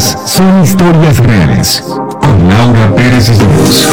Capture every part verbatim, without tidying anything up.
Estas son historias reales, con Laura Pérez Esdrús.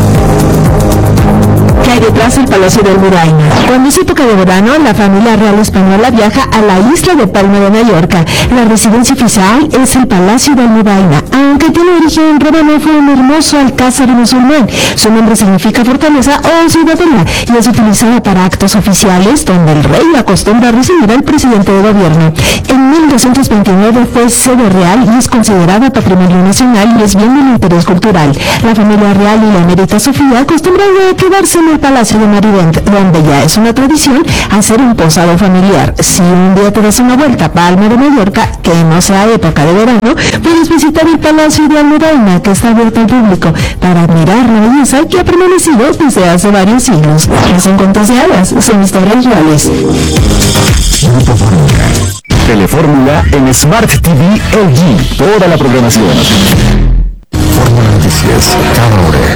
¿Qué hay detrás del Palacio de Almudaina? Cuando es época de verano, la familia real española viaja a la isla de Palma de Mallorca. La residencia oficial es el Palacio de Almudaina. Aunque tiene origen romano, fue un hermoso alcázar musulmán. Su nombre significa fortaleza o ciudadela y es utilizada para actos oficiales donde el rey acostumbra a recibir al presidente de gobierno. En mil doscientos veintinueve fue sede real y es considerada patrimonio nacional y es bien del interés cultural. La familia real y la emérita Sofía acostumbran a quedarse en el Palacio de Marivent, donde ya es una tradición hacer un posado familiar. Si un día te das una vuelta a Palma de Mallorca, que no sea época de verano, puedes visitar el Palacio de Almudaina, que está abierto al público, para admirar la belleza que ha permanecido desde hace varios siglos. Las encuentros de hadas son historias reales. Grupo Fórmula. Telefórmula en Smart T V L G. Toda la programación. Fórmula Noticias, cada hora.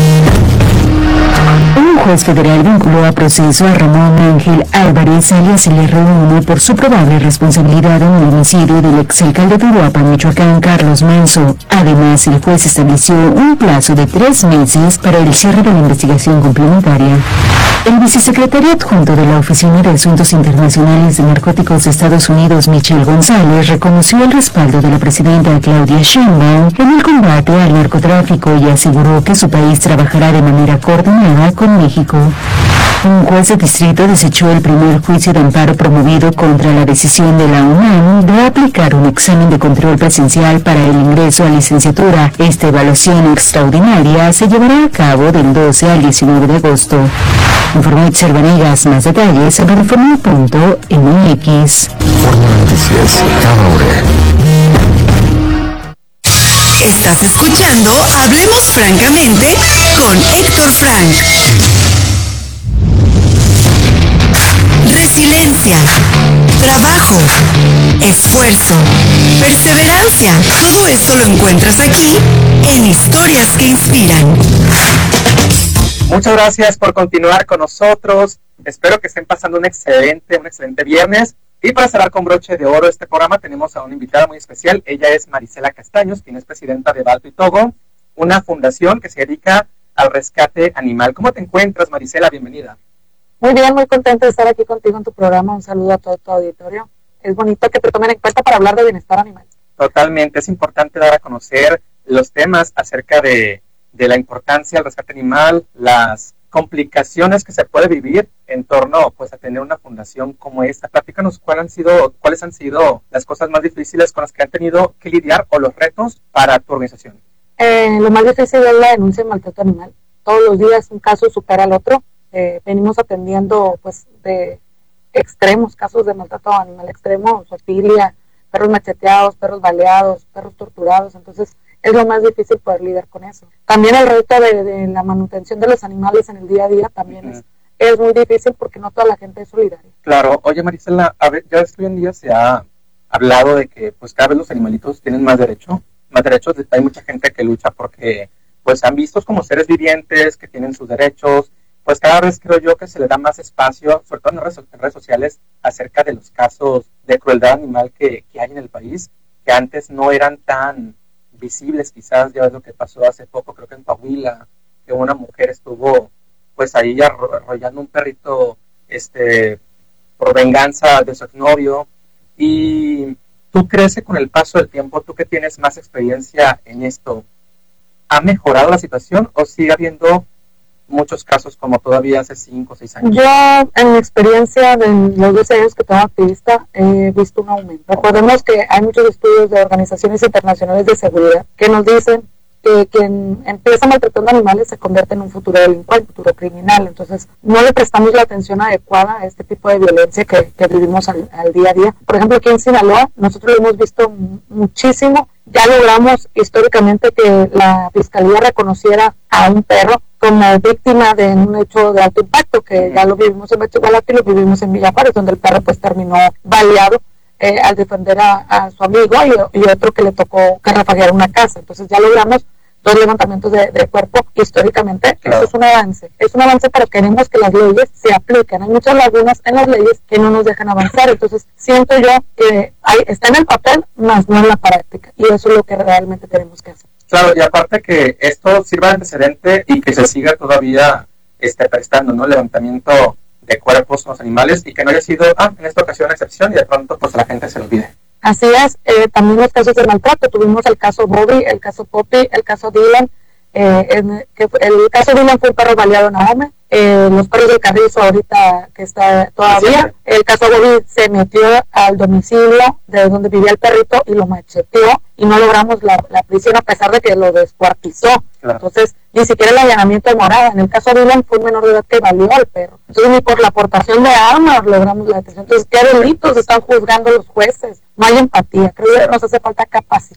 Un juez federal vinculó a proceso a Ramón Ángel Álvarez, alias el R uno, por su probable responsabilidad en el homicidio del exalcalde de Uruapan, Michoacán, Carlos Manso. Además, el juez estableció un plazo de tres meses para el cierre de la investigación complementaria. El vicesecretario adjunto de la Oficina de Asuntos Internacionales de Narcóticos de Estados Unidos, Michelle González, reconoció el respaldo de la presidenta Claudia Sheinbaum en el combate al narcotráfico y aseguró que su país trabajará de manera coordinada con México. Un juez de distrito desechó el primer juicio de amparo promovido contra la decisión de la UNAM de aplicar un examen de control presencial para el ingreso a licenciatura. Esta evaluación extraordinaria se llevará a cabo del doce al diecinueve de agosto. Informó Itzel Vanegas. Más detalles en reforma punto m x. Fórmula Noticias, cada hora. Estás escuchando Hablemos Francamente con Héctor Frank. Resiliencia, trabajo, esfuerzo, perseverancia. Todo esto lo encuentras aquí en Historias que Inspiran. Muchas gracias por continuar con nosotros. Espero que estén pasando un excelente, un excelente viernes. Y para cerrar con broche de oro este programa tenemos a una invitada muy especial. Ella es Marisela Castaños, quien es presidenta de Balto y Togo, una fundación que se dedica al rescate animal. ¿Cómo te encuentras, Marisela? Bienvenida. Muy bien, muy contenta de estar aquí contigo en tu programa. Un saludo a todo tu auditorio. Es bonito que te tomen en cuenta para hablar de bienestar animal. Totalmente, es importante dar a conocer los temas acerca de, de la importancia del rescate animal, las complicaciones que se puede vivir en torno pues a tener una fundación como esta. Platícanos cuáles han sido, cuáles han sido las cosas más difíciles con las que han tenido que lidiar o los retos para tu organización. Eh, lo más difícil es la denuncia de maltrato animal. Todos los días un caso supera al otro. Eh, venimos atendiendo pues de extremos, casos de maltrato animal extremo, zoofilia, perros macheteados, perros baleados, perros torturados. Entonces es lo más difícil poder lidiar con eso. También el reto de, de la manutención de los animales en el día a día también uh-huh. es, es muy difícil porque no toda la gente es solidaria. Claro. Oye, Marisela, a ver, ya ves que hoy en día se ha hablado de que pues cada vez los animalitos tienen más derecho, más derechos. Hay mucha gente que lucha porque pues han vistos como seres vivientes que tienen sus derechos. Pues cada vez creo yo que se le da más espacio, sobre todo en redes, en redes sociales, acerca de los casos de crueldad animal que, que hay en el país, que antes no eran tan visibles quizás. Ya ves lo que pasó hace poco, creo que en Coahuila, que una mujer estuvo pues ahí arrollando un perrito este por venganza de su exnovio. Y tú crees que con el paso del tiempo, tú que tienes más experiencia en esto, ¿ha mejorado la situación o sigue habiendo muchos casos como todavía hace cinco o seis años? Yo, en mi experiencia de los doce años que tengo activista, he visto un aumento. Recordemos que hay muchos estudios de organizaciones internacionales de seguridad que nos dicen que quien empieza maltratando animales se convierte en un futuro delincuente, un futuro criminal. Entonces, no le prestamos la atención adecuada a este tipo de violencia que, que vivimos al, al día a día. Por ejemplo, aquí en Sinaloa, nosotros lo hemos visto muchísimo. Ya logramos históricamente que la Fiscalía reconociera a un perro como víctima de un hecho de alto impacto, que ya lo vivimos en Bachihualate y lo vivimos en Villa Juárez, donde el perro pues terminó baleado eh, al defender a, a su amigo y, y otro que le tocó que rafaguear una casa. Entonces ya logramos dos levantamientos de, de cuerpo históricamente. Claro. Eso es un avance, es un avance, pero queremos que las leyes se apliquen. Hay muchas lagunas en las leyes que no nos dejan avanzar, entonces siento yo que hay, está en el papel, más no en la práctica, y eso es lo que realmente tenemos que hacer. Claro, y aparte que esto sirva de antecedente y que se siga todavía este, prestando, ¿no? Levantamiento de cuerpos con los animales y que no haya sido, ah, en esta ocasión excepción y de pronto pues la gente se olvide. Así es, eh, también los casos de maltrato, tuvimos el caso Bobby, el caso Poppy, el caso Dylan, eh, en, que el caso Dylan fue un perro baleado en Ahome, eh, los perros del Carrizo ahorita que está todavía, sí, el caso Bobby se metió al domicilio de donde vivía el perrito y lo macheteó y no logramos la, la prisión a pesar de que lo descuartizó. Claro. Entonces, ni siquiera el allanamiento de morada. En el caso de Dylan fue un menor de edad que valió al perro. Entonces, ni por la aportación de armas logramos la detención. Entonces, ¿qué delitos están juzgando los jueces? No hay empatía. Creo que nos hace falta capacidad.